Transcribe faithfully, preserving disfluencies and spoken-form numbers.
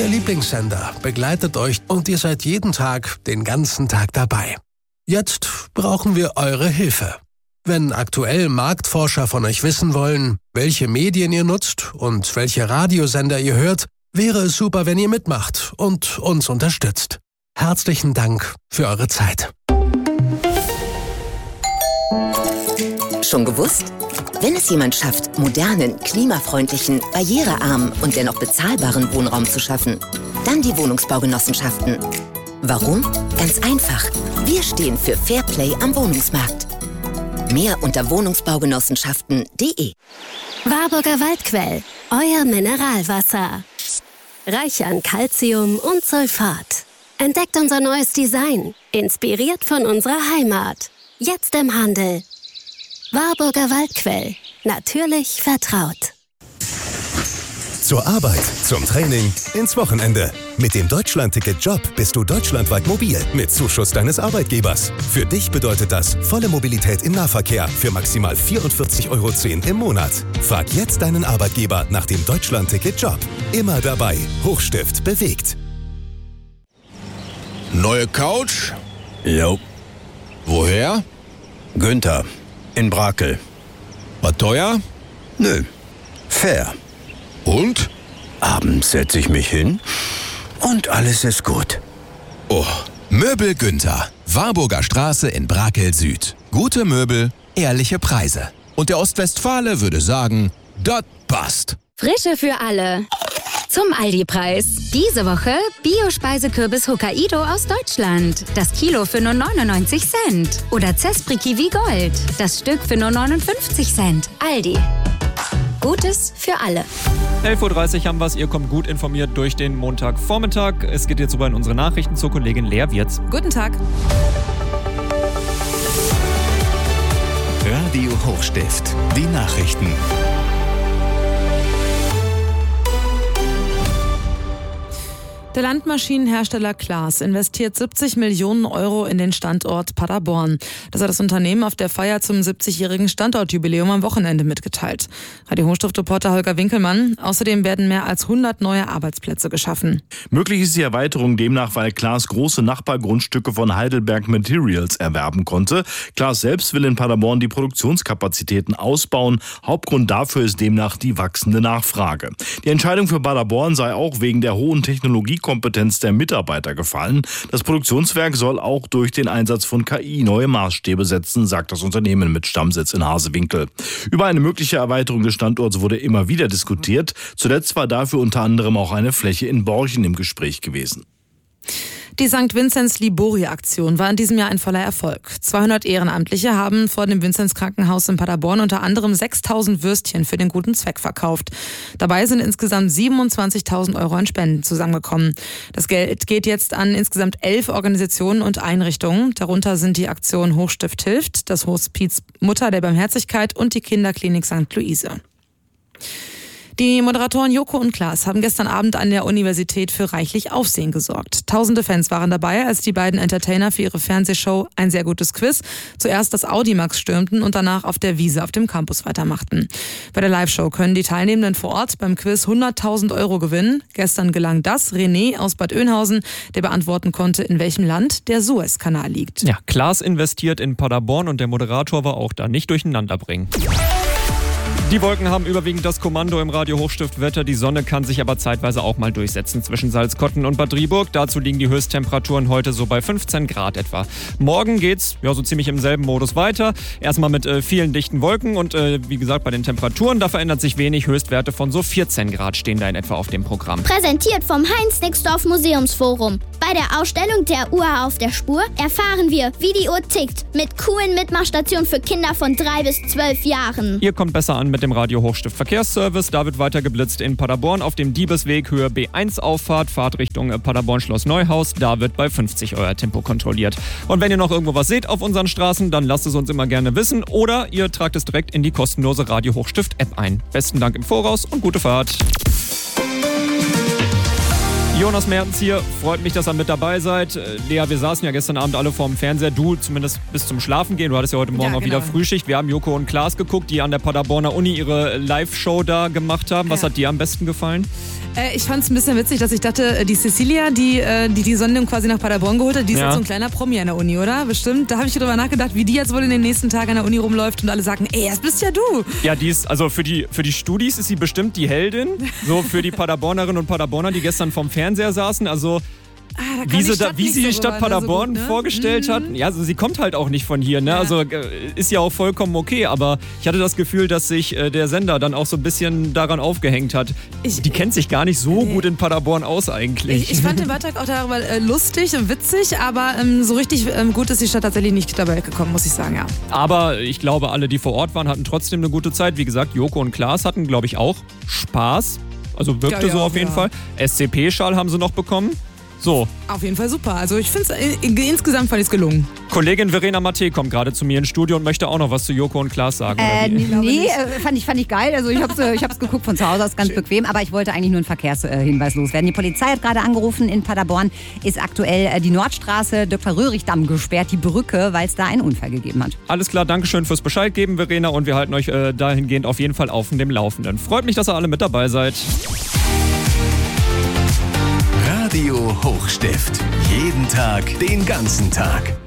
Lieblingssender begleitet euch und ihr seid jeden Tag, den ganzen Tag dabei. Jetzt brauchen wir eure Hilfe. Wenn aktuell Marktforscher von euch wissen wollen, welche Medien ihr nutzt und welche Radiosender ihr hört, wäre es super, wenn ihr mitmacht und uns unterstützt. Herzlichen Dank für eure Zeit. Schon gewusst? Wenn es jemand schafft, modernen, klimafreundlichen, barrierearmen und dennoch bezahlbaren Wohnraum zu schaffen, dann die Wohnungsbaugenossenschaften. Warum? Ganz einfach. Wir stehen für Fairplay am Wohnungsmarkt. Mehr unter wohnungsbaugenossenschaften punkt de. Warburger Waldquell, euer Mineralwasser. Reich an Calcium und Sulfat. Entdeckt unser neues Design, inspiriert von unserer Heimat. Jetzt im Handel. Warburger Waldquell. Natürlich vertraut. Zur Arbeit, zum Training, ins Wochenende. Mit dem Deutschland-Ticket Job bist du deutschlandweit mobil mit Zuschuss deines Arbeitgebers. Für dich bedeutet das volle Mobilität im Nahverkehr für maximal vierundvierzig Euro zehn im Monat. Frag jetzt deinen Arbeitgeber nach dem Deutschland-Ticket Job. Immer dabei. Hochstift bewegt. Neue Couch? Jo. Woher? Günther. In Brakel. War teuer? Nö. Fair. Und? Abends setze ich mich hin und alles ist gut. Oh, Möbel Günther. Warburger Straße in Brakel Süd. Gute Möbel, ehrliche Preise. Und der Ostwestfale würde sagen, das passt. Frische für alle. Zum Aldi-Preis. Diese Woche Bio-Speisekürbis Hokkaido aus Deutschland. Das Kilo für nur neunundneunzig Cent. Oder Zespri Kiwi Gold. Das Stück für nur neunundfünfzig Cent. Aldi. Gutes für alle. elf Uhr dreißig haben wir es. Ihr kommt gut informiert durch den Montagvormittag. Es geht jetzt über in unsere Nachrichten zur Kollegin Lea Wirz. Guten Tag. Radio Hochstift. Die Nachrichten. Der Landmaschinenhersteller Claas investiert siebzig Millionen Euro in den Standort Paderborn. Das hat das Unternehmen auf der Feier zum siebzigjährigen Standortjubiläum am Wochenende mitgeteilt. Radio Hochstift-Reporter Holger Winkelmann. Außerdem werden mehr als hundert neue Arbeitsplätze geschaffen. Möglich ist die Erweiterung demnach, weil Claas große Nachbargrundstücke von Heidelberg Materials erwerben konnte. Claas selbst will in Paderborn die Produktionskapazitäten ausbauen. Hauptgrund dafür ist demnach die wachsende Nachfrage. Die Entscheidung für Paderborn sei auch wegen der hohen Technologie Kompetenz der Mitarbeiter gefallen. Das Produktionswerk soll auch durch den Einsatz von K I neue Maßstäbe setzen, sagt das Unternehmen mit Stammsitz in Hasewinkel. Über eine mögliche Erweiterung des Standorts wurde immer wieder diskutiert. Zuletzt war dafür unter anderem auch eine Fläche in Borchen im Gespräch gewesen. Die Sankt Vinzenz-Libori-Aktion war in diesem Jahr ein voller Erfolg. zweihundert Ehrenamtliche haben vor dem Vinzenz-Krankenhaus in Paderborn unter anderem sechstausend Würstchen für den guten Zweck verkauft. Dabei sind insgesamt siebenundzwanzigtausend Euro an Spenden zusammengekommen. Das Geld geht jetzt an insgesamt elf Organisationen und Einrichtungen. Darunter sind die Aktion Hochstift hilft, das Hospiz Mutter der Barmherzigkeit und die Kinderklinik Sankt Luise. Die Moderatoren Joko und Klaas haben gestern Abend an der Universität für reichlich Aufsehen gesorgt. Tausende Fans waren dabei, als die beiden Entertainer für ihre Fernsehshow Ein sehr gutes Quiz zuerst das Audimax stürmten und danach auf der Wiese auf dem Campus weitermachten. Bei der Live-Show können die Teilnehmenden vor Ort beim Quiz hunderttausend Euro gewinnen. Gestern gelang das René aus Bad Oeynhausen, der beantworten konnte, in welchem Land der Suezkanal liegt. Ja, Klaas investiert in Paderborn und der Moderator war auch da. Nicht durcheinander bringen. Die Wolken haben überwiegend das Kommando im Radio Hochstift Wetter. Die Sonne kann sich aber zeitweise auch mal durchsetzen zwischen Salzkotten und Bad Driburg. Dazu liegen die Höchsttemperaturen heute so bei fünfzehn Grad etwa. Morgen geht's ja so ziemlich im selben Modus weiter. Erstmal mit äh, vielen dichten Wolken und äh, wie gesagt bei den Temperaturen, da verändert sich wenig. Höchstwerte von so vierzehn Grad stehen da in etwa auf dem Programm. Präsentiert vom Heinz-Nixdorf Museumsforum. Bei der Ausstellung der Uhr auf der Spur erfahren wir, wie die Uhr tickt. Mit coolen Mitmachstationen für Kinder von drei bis zwölf Jahren. Ihr kommt besser an mit dem Radio Hochstift Verkehrsservice. Da wird weiter geblitzt in Paderborn auf dem Diebesweg Höhe B eins Auffahrt, Fahrt Richtung Paderborn Schloss Neuhaus. Da wird bei fünfzig euer Tempo kontrolliert. Und wenn ihr noch irgendwo was seht auf unseren Straßen, dann lasst es uns immer gerne wissen oder ihr tragt es direkt in die kostenlose Radio Hochstift App ein. Besten Dank im Voraus und gute Fahrt. Jonas Mertens hier, freut mich, dass ihr mit dabei seid. Lea, wir saßen ja gestern Abend alle vorm Fernseher, du zumindest bis zum Schlafen gehen. Du hattest ja heute Morgen ja, auch genau. wieder Frühschicht. Wir haben Joko und Klaas geguckt, die an der Paderborner Uni ihre Live-Show da gemacht haben. Was ja. hat dir am besten gefallen? Äh, ich fand es ein bisschen witzig, dass ich dachte, die Cecilia, die die, die Sendung quasi nach Paderborn geholt hat, die ist Ja. jetzt so ein kleiner Promi an der Uni, oder? Bestimmt. Da habe ich drüber nachgedacht, wie die jetzt wohl in den nächsten Tagen an der Uni rumläuft und alle sagen, ey, das bist ja du. Ja, die ist, also für die, für die Studis ist sie bestimmt die Heldin. So für die Paderbornerinnen und Paderborner, die gestern vorm Fernseher saßen. Also Ah, da kann wie sie, die da, Stadt wie nicht sie die so Stadt rüber, ne? Paderborn So gut, ne? vorgestellt Mhm. hat. Ja, also sie kommt halt auch nicht von hier, ne? Ja. Also äh, ist ja auch vollkommen okay, aber ich hatte das Gefühl, dass sich äh, der Sender dann auch so ein bisschen daran aufgehängt hat. Ich- die kennt sich gar nicht so gut in Paderborn aus eigentlich. Ich, ich fand den Beitrag auch darüber äh, lustig und witzig, aber ähm, so richtig ähm, gut ist die Stadt tatsächlich nicht dabei gekommen, muss ich sagen, ja. Aber ich glaube, alle, die vor Ort waren, hatten trotzdem eine gute Zeit. Wie gesagt, Joko und Klaas hatten, glaube ich, auch Spaß. Also wirkte Ja, ja, so auf jeden ja. Fall. S C P-Schal haben sie noch bekommen. So, Auf jeden Fall super. Also ich finde es, insgesamt fand ich es gelungen. Kollegin Verena Matte kommt gerade zu mir ins Studio und möchte auch noch was zu Joko und Klaas sagen. Äh, oder wie? nee, äh, fand ich, fand ich geil. Also ich habe ich hab's geguckt von zu Hause aus, ganz Schön. bequem. Aber ich wollte eigentlich nur einen Verkehrshinweis loswerden. Die Polizei hat gerade angerufen, in Paderborn ist aktuell äh, die Nordstraße Doktor Röhrig-Damm gesperrt, die Brücke, weil es da einen Unfall gegeben hat. Alles klar, Dankeschön fürs Bescheid geben, Verena. Und wir halten euch äh, dahingehend auf jeden Fall auf dem Laufenden. Freut mich, dass ihr alle mit dabei seid. Radio Hochstift. Jeden Tag, den ganzen Tag.